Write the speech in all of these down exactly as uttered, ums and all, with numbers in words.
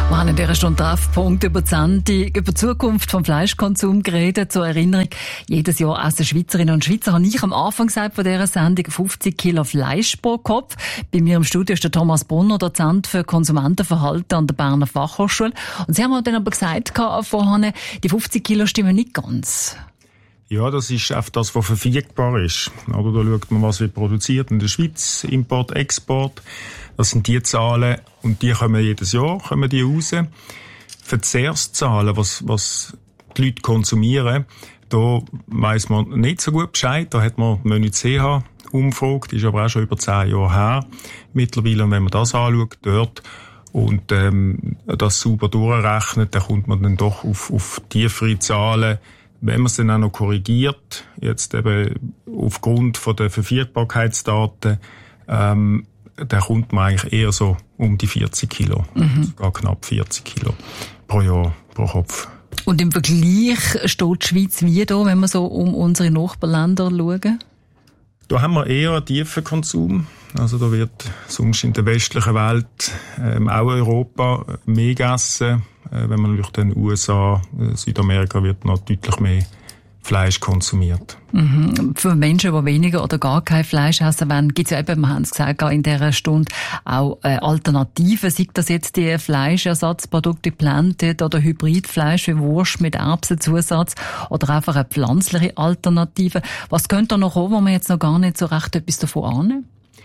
Wir haben in dieser Stunde Treffpunkt über die Sendung, über die Zukunft vom Fleischkonsum geredet. Zur Erinnerung, jedes Jahr essen Schweizerinnen und Schweizer, habe ich am Anfang gesagt von dieser Sendung, fünfzig Kilo Fleisch pro Kopf. Bei mir im Studio ist der Thomas Brunner, Dozent für Konsumentenverhalten an der Berner Fachhochschule. Und Sie haben mir dann aber gesagt, vorhin, die fünfzig Kilo stimmen nicht ganz. Ja, das ist einfach das, was verfügbar ist. Oder da schaut man, was wird produziert in der Schweiz, Import, Export. Das sind die Zahlen und die kommen jedes Jahr, kommen die raus. Verzehrszahlen, was, was die Leute konsumieren, da weiss man nicht so gut Bescheid. Da hat man die Menü C H umgefragt, die ist aber auch schon über zehn Jahre her mittlerweile. Und wenn man das anschaut, dort, und ähm, das sauber durchrechnet, dann kommt man dann doch auf, auf tiefere Zahlen. Wenn man es dann auch noch korrigiert, jetzt eben aufgrund von der Verfügbarkeitsdaten, ähm, dann kommt man eigentlich eher so um die vierzig Kilo, mhm. sogar knapp vierzig Kilo pro Jahr, pro Kopf. Und im Vergleich steht die Schweiz wie da, wenn wir so um unsere Nachbarländer schauen? Da haben wir eher einen tiefen Konsum. Also da wird sonst in der westlichen Welt, ähm, auch Europa, mehr gegessen. Äh, wenn man durch den U S A, äh, Südamerika wird noch deutlich mehr Fleisch konsumiert. Mhm. Für Menschen, die weniger oder gar kein Fleisch essen wollen, gibt es ja eben, wir haben es gesagt, in dieser Stunde auch äh, Alternativen. Sei das jetzt die Fleischersatzprodukte, Planted oder Hybridfleisch wie Wurst mit Erbsenzusatz oder einfach eine pflanzliche Alternative. Was könnte da noch kommen, wo man jetzt noch gar nicht so recht etwas davon ahnen?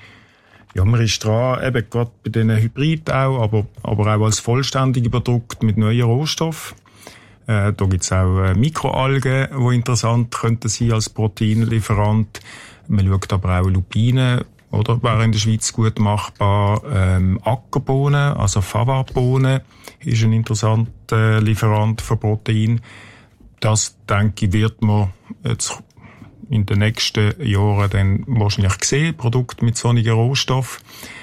Ja, man ist dran, eben gerade bei diesen Hybrid auch, aber, aber auch als vollständige Produkt mit neuen Rohstoffen. Äh, da gibt's auch äh, Mikroalgen, die interessant könnten sein als Proteinlieferant. Man schaut aber auch Lupinen, oder? Wäre in der Schweiz gut machbar. Ähm, Ackerbohnen, also Fava-Bohnen, ist ein interessanter Lieferant für Protein. Das, denke ich, wird man jetzt in den nächsten Jahren dann wahrscheinlich sehen, Produkte mit solchen Rohstoffen.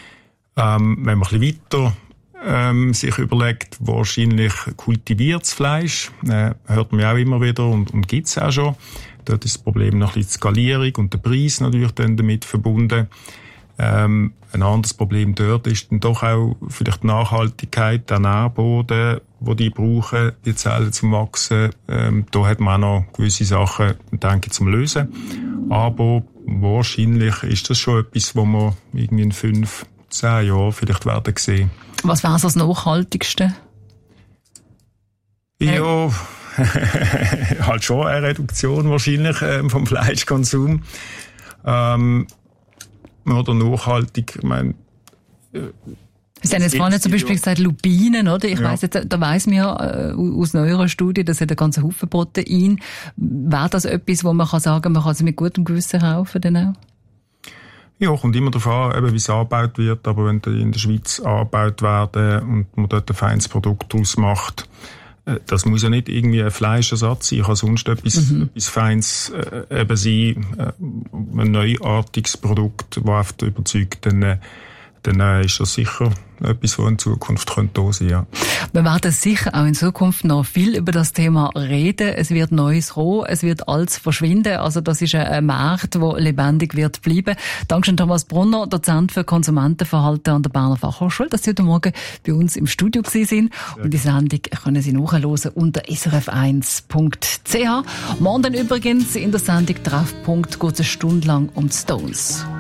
Ähm, wenn man ein bisschen weiter ähm, sich überlegt, wahrscheinlich kultiviertes Fleisch, äh, hört man ja auch immer wieder und, und gibt's auch schon. Dort ist das Problem noch ein bisschen die Skalierung und der Preis natürlich dann damit verbunden. Ähm, ein anderes Problem dort ist dann doch auch vielleicht die Nachhaltigkeit, der Nährboden, die die brauchen, die Zellen zum Wachsen. Ähm, da hat man auch noch gewisse Sachen, denke ich, zum Lösen. Aber wahrscheinlich ist das schon etwas, wo wir irgendwie in fünf, zehn Jahren vielleicht werden sehen. Was wäre das Nachhaltigste? Ja, halt schon eine Reduktion wahrscheinlich ähm, vom Fleischkonsum. Ähm, oder nachhaltig, ich meine, äh, Sie haben jetzt vorhin zum Beispiel gesagt, Lupinen, oder? Ich ja. weiss jetzt, da weiss man ja äh, aus neuerer Studie, das hat einen ganzen Haufen Protein. Wäre das etwas, wo man kann sagen, man kann es mit gutem Gewissen kaufen dann auch? Ja, kommt immer darauf an, eben, wie es angebaut wird. Aber wenn die in der Schweiz angebaut werden und man dort ein feines Produkt daraus macht, äh, das muss ja nicht irgendwie ein Fleischersatz sein. Kann sonst etwas, mhm. etwas Feines äh, eben sein, äh, ein neuartiges Produkt, das einfach überzeugt, dann, äh, dann äh, ist das sicher etwas, was in Zukunft könnte da sein, ja. Wir werden sicher auch in Zukunft noch viel über das Thema reden. Es wird Neues kommen, es wird alles verschwinden. Also das ist ein Markt, der lebendig wird bleiben. Dankeschön Thomas Brunner, Dozent für Konsumentenverhalten an der Berner Fachhochschule, dass Sie heute Morgen bei uns im Studio gewesen sind. Ja. Und die Sendung können Sie nachhören unter s r f eins punkt c h. Morgen übrigens in der Sendung Treffpunkt geht es eine Stunde lang um die Stones.